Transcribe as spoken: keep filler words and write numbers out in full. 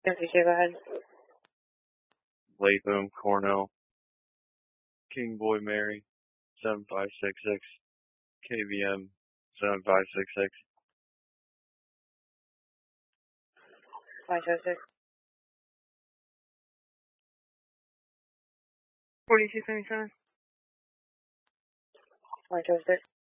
Empty, go ahead. Latham, Cornell, King Boy Mary, seven five six six, K V M, seven five six six. five six six. forty-two seventy-seven. five six six.